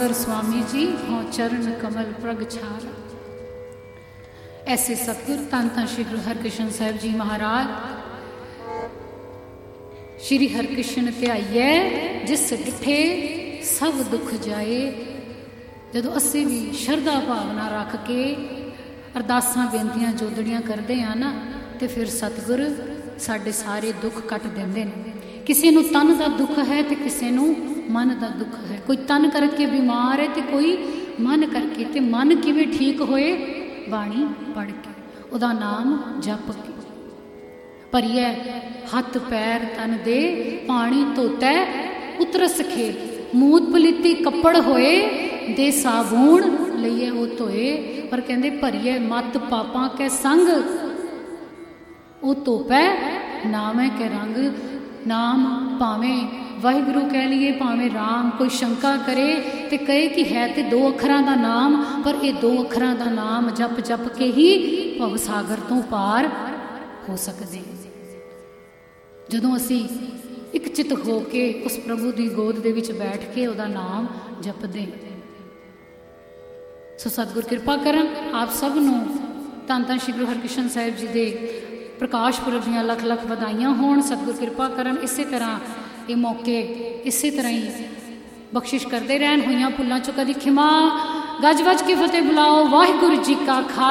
सागर स्वामी जी हों चरण कमल प्रगछाल। ऐसे सतगुर धन धन श्री गुरु हरकृष्ण साहिब जी महाराज श्री हरकृष्ण ध्याइए जिस डिठे सब दुख जाए। जदों असीं भी शरधा भावना रख के अरदासां बेनतियां जोदड़ियां करते हैं ना, तो फिर सतगुर साडे सारे दुख कट देंदे ने। किसी नूं तन का दुख है तो किसी नूं मन का दुख है। कोई तन करके बीमार है तो कोई मन करके। तो मन किवें ठीक होए? बाणी पढ़ के, उहदा नाम जप के। भरिए हथ पैर तन दे पानी धोतै उतरस खे। मूत पलीती कपड़ होए दे साबून लईए वो धोए। पर कहंदे भरिए मत पापां के संग वो धोपै नामै के रंग। नाम भावें वाहिगुरु कह लीए भावें राम। कोई शंका करे तो कहे कि है तो दो अखरां दा नाम, पर ये दो अखरां दा नाम जप जप के ही भव सागर तो पार हो सकते। जदों असी एक चित हो के उस प्रभु की गोद दे विच बैठ के उहदा नाम जपदे। सो सतगुर कृपा करन आप सब नूं धन धन श्री गुरु हरकृष्ण साहिब जी दे प्रकाश पुरब दीआं लख लख वधाइयां होण। सतगुर कृपा करन इसे तरह ये मौके इसे तरह ही बख्शिश करते रहन। होइयां भुल्लां चों कदी खिमा। गज वज के फतेह बुलाओ। वाहिगुरू जी का खालसा।